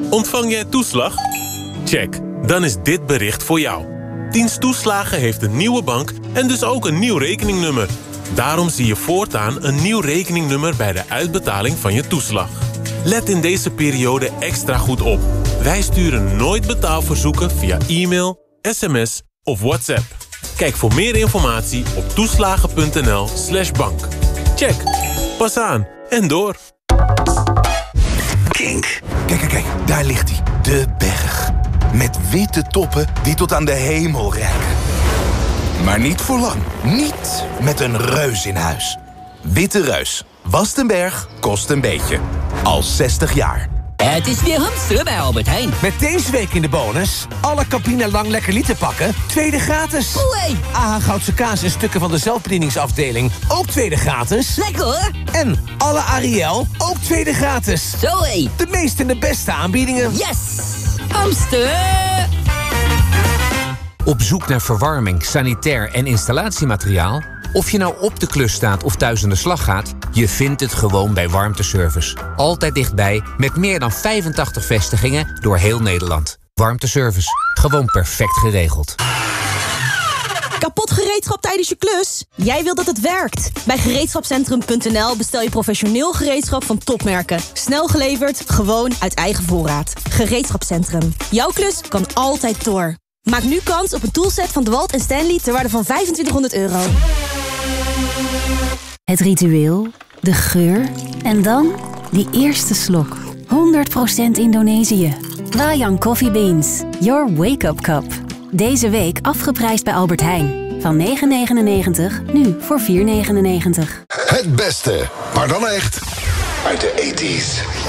Ontvang jij toeslag? Check, dan is dit bericht voor jou. Dienst Toeslagen heeft een nieuwe bank en dus ook een nieuw rekeningnummer. Daarom zie je voortaan een nieuw rekeningnummer bij de uitbetaling van je toeslag. Let in deze periode extra goed op. Wij sturen nooit betaalverzoeken via e-mail, sms of WhatsApp. Kijk voor meer informatie op toeslagen.nl/bank. Check, pas aan en door. Kink. Kijk, daar ligt hij. De berg. Met witte toppen die tot aan de hemel reiken. Maar niet voor lang. Niet met een reus in huis. Witte Reus. Wast een berg, kost een beetje. Al 60 jaar. Het is weer hamsteren bij Albert Heijn. Met deze week in de bonus... alle Campina Lang Lekker Lieten pakken, tweede gratis. Oei. AH Goudse kaas en stukken van de zelfbedieningsafdeling, ook tweede gratis. Lekker hoor. En alle Ariel, ook tweede gratis. Zoé. De meeste en de beste aanbiedingen. Yes. Hamster. Op zoek naar verwarming, sanitair en installatiemateriaal? Of je nou op de klus staat of thuis aan de slag gaat, je vindt het gewoon bij Warmteservice. Altijd dichtbij, met meer dan 85 vestigingen door heel Nederland. Warmteservice, gewoon perfect geregeld. Kapot gereedschap tijdens je klus? Jij wilt dat het werkt. Bij gereedschapcentrum.nl bestel je professioneel gereedschap van topmerken. Snel geleverd, gewoon uit eigen voorraad. Gereedschapcentrum. Jouw klus kan altijd door. Maak nu kans op een toolset van DeWalt en Stanley ter waarde van €2500. Het ritueel, de geur en dan die eerste slok. 100% Indonesië. Wayang Coffee Beans. Your wake-up cup. Deze week afgeprijsd bij Albert Heijn. Van €9,99, nu voor €4,99. Het beste, maar dan echt, uit de 80's.